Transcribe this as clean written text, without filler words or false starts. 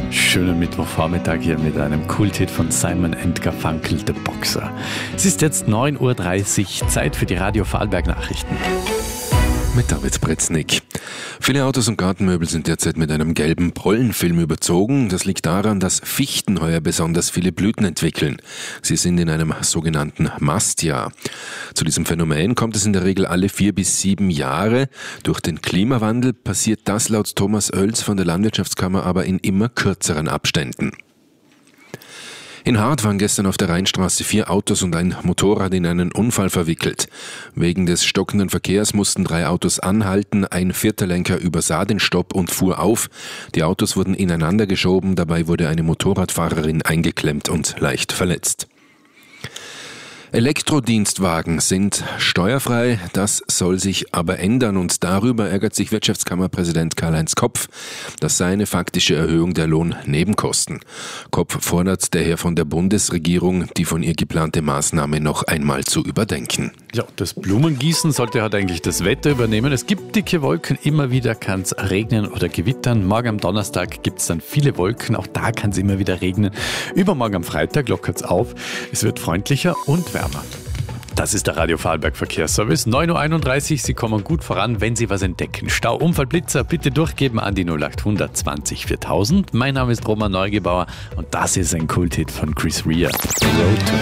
Schönen Mittwochvormittag hier mit einem Kulthit von Simon & Garfunkel, The Boxer. Es ist jetzt 9.30 Uhr, Zeit für die Radio Vorarlberg Nachrichten. Mit David Bretznik. Viele Autos und Gartenmöbel sind derzeit mit einem gelben Pollenfilm überzogen. Das liegt daran, dass Fichten heuer besonders viele Blüten entwickeln. Sie sind in einem sogenannten Mastjahr. Zu diesem Phänomen kommt es in der Regel alle 4 bis 7 Jahre. Durch den Klimawandel passiert das laut Thomas Oels von der Landwirtschaftskammer aber in immer kürzeren Abständen. In Hart waren gestern auf der Rheinstraße 4 Autos und ein Motorrad in einen Unfall verwickelt. Wegen des stockenden Verkehrs mussten 3 Autos anhalten, ein 4. Lenker übersah den Stopp und fuhr auf. Die Autos wurden ineinander geschoben, dabei wurde eine Motorradfahrerin eingeklemmt und leicht verletzt. Elektrodienstwagen sind steuerfrei, das soll sich aber ändern und darüber ärgert sich Wirtschaftskammerpräsident Karl-Heinz Kopf. Das sei eine faktische Erhöhung der Lohnnebenkosten. Kopf fordert daher von der Bundesregierung, die von ihr geplante Maßnahme noch einmal zu überdenken. Ja, das Blumengießen sollte halt eigentlich das Wetter übernehmen. Es gibt dicke Wolken, immer wieder kann es regnen oder gewittern. Morgen am Donnerstag gibt es dann viele Wolken, auch da kann es immer wieder regnen. Übermorgen am Freitag lockert es auf, es wird freundlicher und wärmer. Das ist der Radio Vorarlberg Verkehrsservice. 9.31 Uhr, Sie kommen gut voran, wenn Sie was entdecken. Stau, Unfall, Blitzer, bitte durchgeben an die 0800 20 4000. Mein Name ist Roman Neugebauer und das ist ein Kulthit von Chris Rea.